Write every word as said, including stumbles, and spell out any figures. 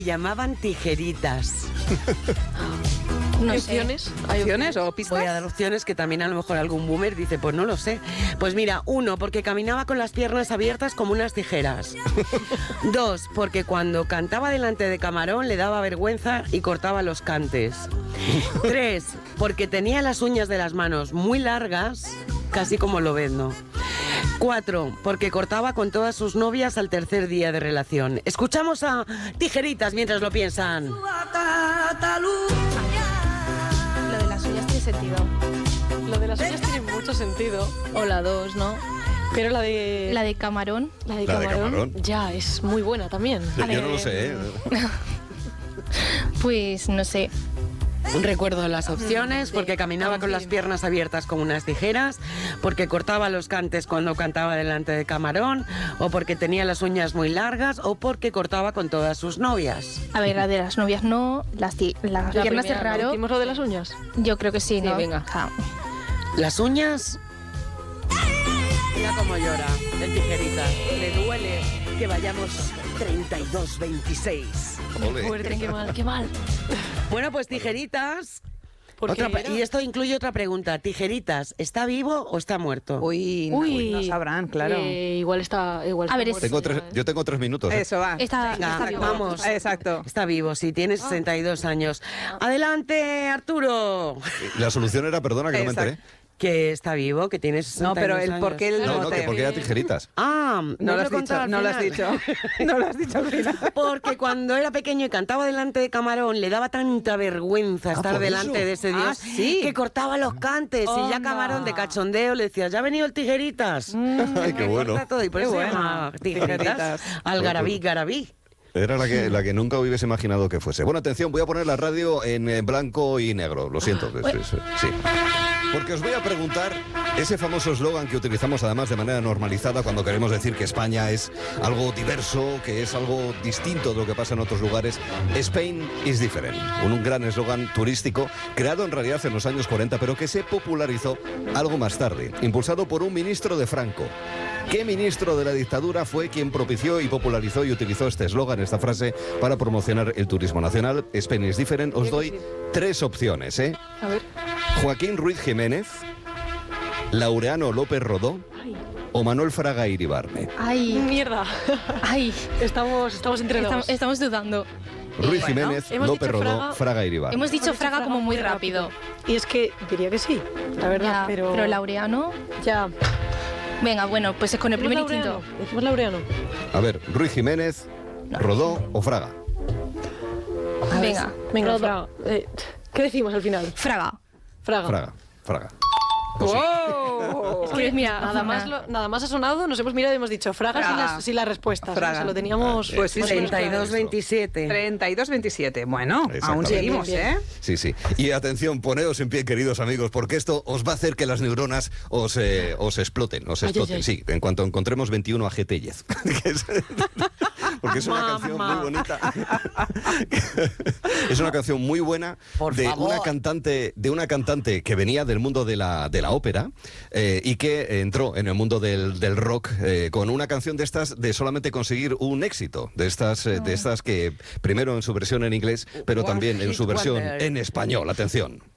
llamaban tijeritas. No ¿Opciones? sé. ¿Hay ¿Opciones o pistas? Voy a dar opciones que también a lo mejor algún boomer dice, pues no lo sé. Pues mira, uno, porque caminaba con las piernas abiertas como unas tijeras. Dos, porque cuando cantaba delante de Camarón le daba vergüenza y cortaba los cantes. Tres, porque tenía las uñas de las manos muy largas, casi como Lobezno. Cuatro, porque cortaba con todas sus novias al tercer día de relación. Escuchamos a Tijeritas mientras lo piensan. Lo de las uñas tiene sentido. Lo de las uñas tiene mucho sentido. O la dos, ¿no? Pero la de... La de Camarón. La de La de camarón, camarón. ya, es muy buena también. Yo A no ver. lo sé, ¿eh? Pues no sé. Un recuerdo de las opciones, porque caminaba con las piernas abiertas como unas tijeras, porque cortaba los cantes cuando cantaba delante de Camarón, o porque tenía las uñas muy largas, o porque cortaba con todas sus novias. A ver, la de las novias no. Las, ti- las La piernas es primera, ¿no? raro. ¿Hicimos lo de las uñas? Yo creo que sí, Sí, ¿no? venga. Ah, Las uñas... Mira cómo llora el Tijerita. Le duele que vayamos treinta y dos veintiséis. Ole. Fuerte, qué mal, qué mal. Bueno, pues Tijeritas... Porque Otra, era- y esto incluye otra pregunta. Tijeritas, ¿está vivo o está muerto? Uy, no, Uy, no sabrán, claro. eh, igual está... Igual A está ver, es- muerto Tengo ya, tres, ¿eh? yo tengo tres minutos. ¿eh? Eso va. Está, Venga, está vivo. vamos. Exacto. Está vivo, sí, tiene sesenta y dos años. Adelante, Arturo. La solución era, perdona, que no me Exacto. enteré. Que está vivo, que tiene sesenta y dos No, pero años. el por qué el No, no, no, te- que porque era tijeritas. Ah, No, no lo lo has he contado dicho, al no lo has final. dicho. No lo has dicho al final. Porque cuando era pequeño y cantaba delante de Camarón, le daba tanta vergüenza estar ¿por delante eso? de ese Ah, dios sí. que cortaba los cantes. Y ya Anda. Camarón de cachondeo le decía, ya ha venido el Tijeritas. Ay, qué Que bueno. corta todo, y por Qué eso se bueno. llama Tijeritas. Tijeritas. Algarabí, garabí. Era la que, la que nunca hubiese imaginado que fuese. Bueno, atención, voy a poner la radio en eh, blanco y negro. Lo siento. es- es- sí. Porque os voy a preguntar ese famoso eslogan que utilizamos además de manera normalizada cuando queremos decir que España es algo diverso, que es algo distinto de lo que pasa en otros lugares. Spain is different. Un, un gran eslogan turístico creado en realidad en los años cuarenta, pero que se popularizó algo más tarde, impulsado por un ministro de Franco. ¿Qué ministro de la dictadura fue quien propició y popularizó y utilizó este eslogan, esta frase, para promocionar el turismo nacional? Spain is different. Os doy tres opciones, ¿eh? A ver. Joaquín Ruiz Jiménez, Laureano López Rodó o Manuel Fraga Iribarne. Ay, Mierda. ay. Estamos, estamos entre Estamos, dos. estamos dudando. Ruiz bueno, Jiménez, hemos López dicho Rodó, Fraga. Fraga Iribarne. Hemos dicho Hemos dicho Fraga como muy rápido. Y es que diría que sí, la verdad, Ya, pero... pero Laureano... Ya. Venga, bueno, pues es con el primer Decimos instinto. Laureano, decimos Laureano. A ver, Ruiz Jiménez, Rodó o Fraga. Venga, Venga, Fraga. Eh, ¿Qué decimos al final? Fraga. Fraga. Fraga, Fraga. Pues sí. ¡Oh! Es que, mira, Nada más, lo- nada más ha sonado, nos hemos mirado y hemos dicho Fraga, sin, Fraga. las, sin las respuestas. Fraga. O sea, lo teníamos... Ah, Pues sí, más o menos treinta y dos claro. veintisiete. treinta y dos veintisiete. Bueno, aún Exactamente. seguimos, Bien, bien, ¿eh? Sí, sí. Y atención, poneos en pie, queridos amigos, porque esto os va a hacer que las neuronas os, eh, os exploten, os Ay, exploten. ay, ay. Sí, en cuanto encontremos veintiuno A G T diez. Porque es una canción muy bonita. Es una canción muy buena Por de favor. una cantante, de una cantante que venía del mundo de la, de la ópera eh, y que entró en el mundo del, del rock eh, con una canción de estas de solamente conseguir un éxito, de estas, eh, de estas que primero en su versión en inglés, pero One también en hit su versión wonder. en español. Atención.